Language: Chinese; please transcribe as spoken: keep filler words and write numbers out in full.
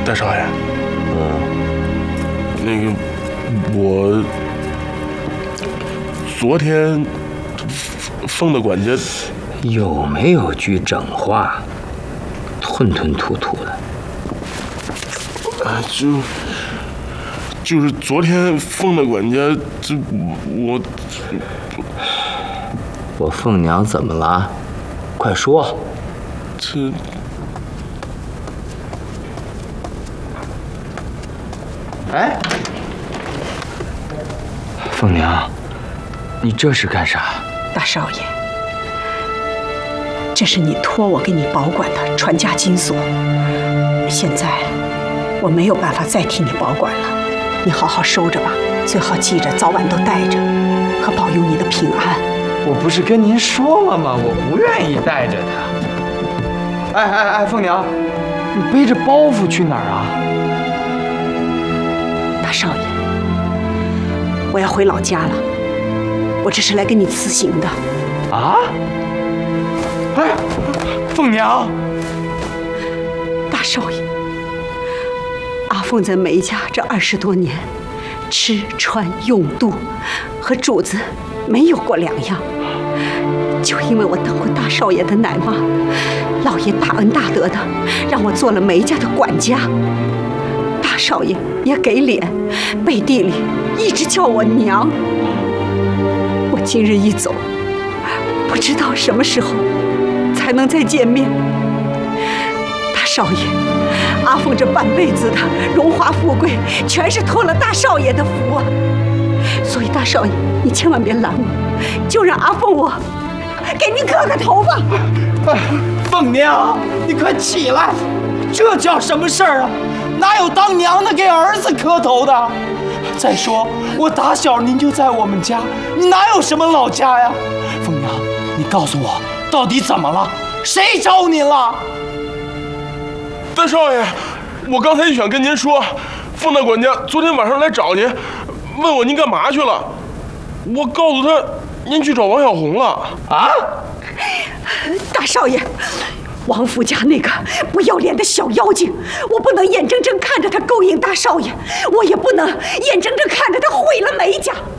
大少爷， 嗯， 那个我昨天凤的管家有没有句整话？吞吞吐吐的。 啊，就就是昨天凤的管家，这我我凤娘怎么了？快说。 这哎，凤娘，你这是干啥？ 大少爷，这是你托我给你保管的传家金锁，现在我没有办法再替你保管了，你好好收着吧，最好记着早晚都带着，可保佑你的平安。 我不是跟您说了吗？我不愿意带着它。哎哎哎，凤娘，你背着包袱去哪儿啊？ 大少爷，我要回老家了，我这是来跟你辞行的。 啊？哎，凤娘， 大少爷，阿凤在梅家这二十多年，吃穿用度和主子没有过两样。就因为我当过大少爷的奶妈，老爷大恩大德的让我做了梅家的管家，大少爷也给脸，背地里一直叫我娘。我今日一走，不知道什么时候才能再见面。大少爷，阿凤这半辈子的荣华富贵，全是托了大少爷的福啊！所以大少爷，你千万别拦我，就让阿凤我给您磕个头吧。 哎，凤娘，你快起来，这叫什么事儿啊？哪有当娘的给儿子磕头的？再说我打小您就在我们家，你哪有什么老家呀？凤娘，你告诉我到底怎么了？谁招您了？ 大少爷，我刚才就想跟您说，凤大管家昨天晚上来找您，问我您干嘛去了。我告诉他，您去找王小红了。 啊？ 大少爷，王府家那个不要脸的小妖精，我不能眼睁睁看着他勾引大少爷，我也不能眼睁睁看着他毁了梅家。